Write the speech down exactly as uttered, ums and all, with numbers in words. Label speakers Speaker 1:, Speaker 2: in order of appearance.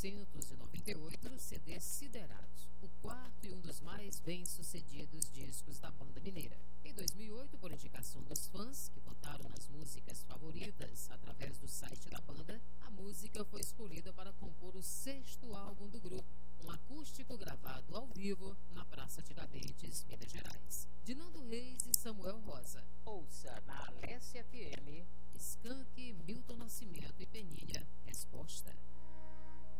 Speaker 1: novecentos e noventa e oito, C D Siderados, o quarto e um dos mais bem-sucedidos discos da banda mineira. Em dois mil e oito, por indicação dos fãs, que votaram nas músicas favoritas através do site da banda, a música foi escolhida para compor o sexto álbum do grupo, um acústico gravado ao vivo na Praça Tiradentes, Minas Gerais. De Nando Reis e Samuel Rosa. Ouça na Alessia F M.